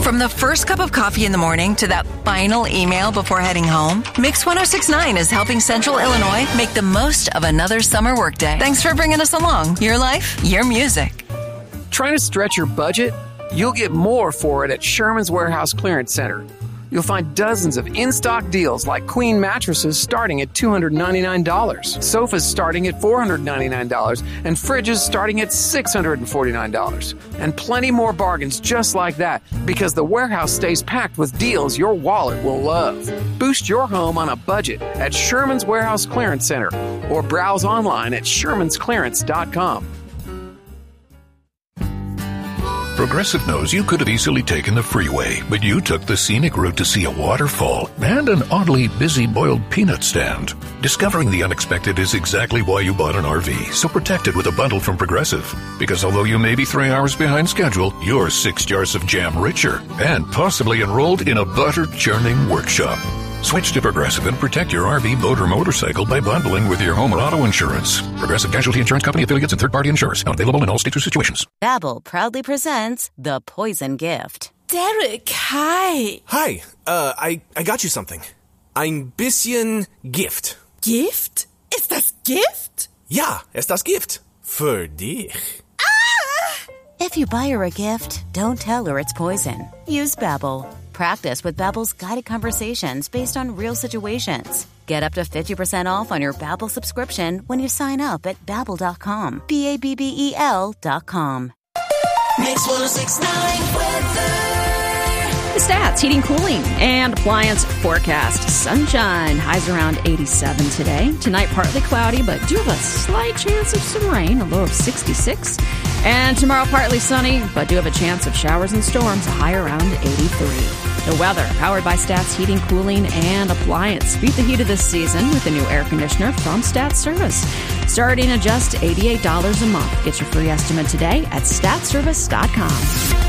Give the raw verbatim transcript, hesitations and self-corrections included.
From the first cup of coffee in the morning to that final email before heading home, Mix one oh six point nine is helping Central Illinois make the most of another summer workday. Thanks for bringing us along. Your life, your music. Trying to stretch your budget? You'll get more for it at Sherman's Warehouse Clearance Center. You'll find dozens of in-stock deals like queen mattresses starting at two hundred ninety-nine dollars, sofas starting at four hundred ninety-nine dollars, and fridges starting at six hundred forty-nine dollars. And plenty more bargains just like that, because the warehouse stays packed with deals your wallet will love. Boost your home on a budget at Sherman's Warehouse Clearance Center or browse online at shermans clearance dot com. Progressive knows you could have easily taken the freeway, but you took the scenic route to see a waterfall and an oddly busy boiled peanut stand. Discovering the unexpected is exactly why you bought an R V, so protect it with a bundle from Progressive. Because although you may be three hours behind schedule, you're six jars of jam richer and possibly enrolled in a butter-churning workshop. Switch to Progressive and protect your R V, boat, or motorcycle by bundling with your home or auto insurance. Progressive Casualty Insurance Company affiliates and third-party insurers. Not available in all states or situations. Babbel proudly presents The Poison Gift. Derek, hi. Hi. Uh, I, I got you something. Ein bisschen Gift. Gift? Ist das Gift? Ja, ist das Gift. Für dich. Ah! If you buy her a gift, don't tell her it's poison. Use Babbel. Practice with Babbel's guided conversations based on real situations. Get up to fifty percent off on your Babbel subscription when you sign up at babbel dot com. B A B B E L dot com. Mix one oh six point nine weather. The stats, heating, cooling, and appliance forecast. Sunshine, highs around eighty-seven today. Tonight, partly cloudy, but do have a slight chance of some rain, a low of sixty-six. And tomorrow, partly sunny, but do have a chance of showers and storms, a high around eighty-three. The weather, powered by Stats Heating, Cooling, and Appliance. Beat the heat of this season with a new air conditioner from Stats Service. Starting at just eighty-eight dollars a month. Get your free estimate today at stats service dot com.